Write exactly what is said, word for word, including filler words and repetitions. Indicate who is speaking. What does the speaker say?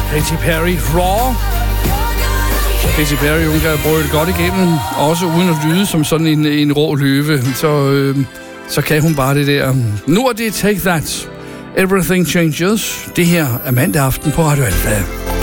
Speaker 1: Katy Perry, Raw. Katy Perry, hun kan bruge det godt igennem, også uden at lyde som sådan en, en rå løve, så, øh, så kan hun bare det der. Nu er det Take That. Everything Changes. Det her er mandag aften på Radio Alfa.